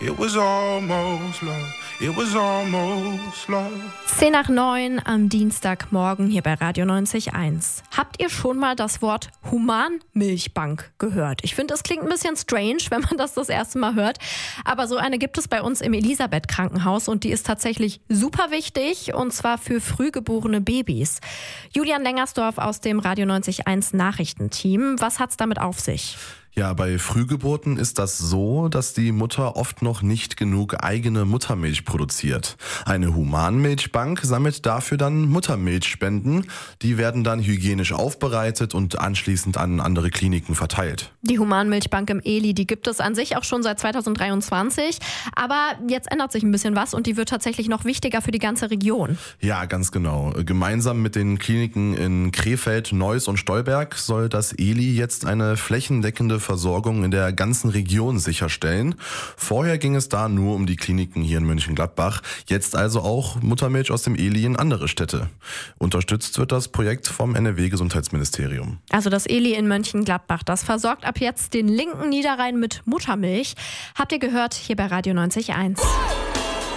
It was almost love. It was almost love. 10:09 am Dienstagmorgen hier bei Radio 90.1. Habt ihr schon mal das Wort Humanmilchbank gehört? Ich finde, das klingt ein bisschen strange, wenn man das erste Mal hört. Aber so eine gibt es bei uns im Elisabeth-Krankenhaus und die ist tatsächlich super wichtig und zwar für frühgeborene Babys. Julian Lengersdorf aus dem Radio 90.1 Nachrichtenteam. Was hat's damit auf sich? Ja, bei Frühgeburten ist das so, dass die Mutter oft noch nicht genug eigene Muttermilch produziert. Eine Humanmilchbank sammelt dafür dann Muttermilchspenden. Die werden dann hygienisch aufbereitet und anschließend an andere Kliniken verteilt. Die Humanmilchbank im Eli, die gibt es an sich auch schon seit 2023. Aber jetzt ändert sich ein bisschen was und die wird tatsächlich noch wichtiger für die ganze Region. Ja, ganz genau. Gemeinsam mit den Kliniken in Krefeld, Neuss und Stolberg soll das Eli jetzt eine flächendeckende Versorgung in der ganzen Region sicherstellen. Vorher ging es da nur um die Kliniken hier in Mönchengladbach. Jetzt also auch Muttermilch aus dem Eli in andere Städte. Unterstützt wird das Projekt vom NRW-Gesundheitsministerium. Also das Eli in Mönchengladbach, das versorgt ab jetzt den linken Niederrhein mit Muttermilch. Habt ihr gehört hier bei Radio 90.1.